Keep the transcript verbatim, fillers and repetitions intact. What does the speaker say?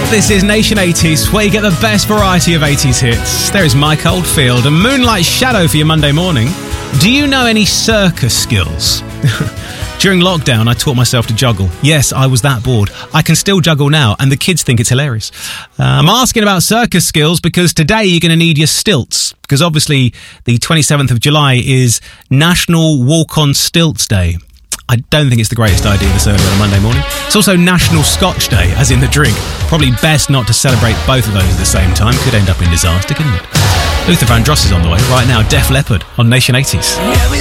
This is Nation eighties, where you get the best variety of eighties hits. There is Mike Oldfield and Moonlight Shadow for your Monday morning. Do you know any circus skills? During lockdown, I taught myself to juggle. Yes, I was that bored. I can still juggle now, and the kids think it's hilarious. Uh, I'm asking about circus skills because today you're going to need your stilts, because obviously the twenty-seventh of July is National Walk on Stilts Day. I don't think it's the greatest idea this early on a Monday morning. It's also National Scotch Day, as in the drink. Probably best not to celebrate both of those at the same time. Could end up in disaster, couldn't it? Luther Vandross is on the way right now. Def Leppard on Nation eighties. Yeah,